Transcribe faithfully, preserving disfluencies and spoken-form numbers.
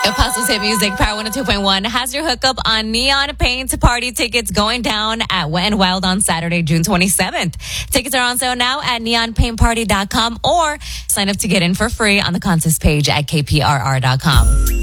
Apostles Hit Music, Power one oh two point one has your hookup on Neon Paint party tickets going down at Wet n Wild on Saturday, June twenty-seventh. Tickets are on sale now at neon paint party dot com or sign up to get in for free on the contest page at k p r r dot com.